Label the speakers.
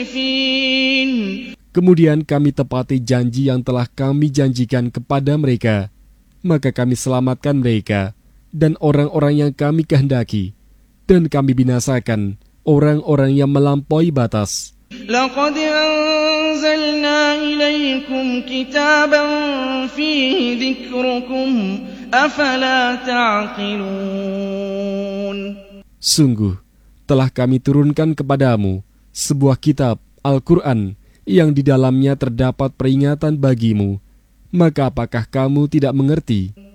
Speaker 1: Kemudian kami tepati janji yang telah kami janjikan kepada mereka. Maka kami selamatkan mereka dan orang-orang yang kami kehendaki. Dan kami binasakan orang-orang yang melampaui batas.
Speaker 2: لقد أنزلنا إليكم كتابا فيه ذكركم أفلا تعقلون.
Speaker 1: Sungguh, telah kami turunkan kepadamu sebuah kitab, Al-Quran, yang di dalamnya terdapat peringatan bagimu. Maka apakah kamu tidak mengerti?